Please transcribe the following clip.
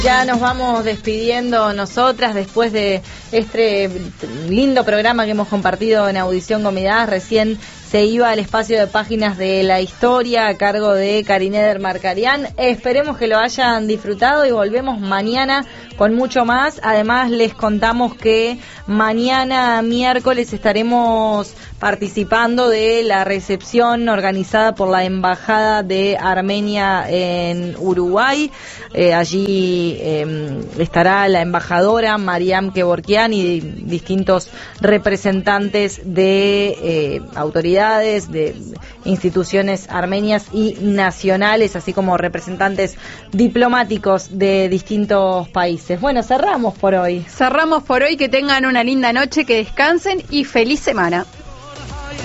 Ya nos vamos despidiendo nosotras después de este lindo programa que hemos compartido en Audición Comunidad. Recién se iba al espacio de Páginas de la Historia a cargo de Karineder Markarian. Esperemos que lo hayan disfrutado y volvemos mañana con mucho más. Además les contamos que mañana miércoles estaremos participando de la recepción organizada por la Embajada de Armenia en Uruguay. Allí estará la embajadora Mariam Kevorkian y distintos representantes de autoridades, de instituciones armenias y nacionales, así como representantes diplomáticos de distintos países. Bueno, cerramos por hoy. Que tengan una linda noche, que descansen y feliz semana.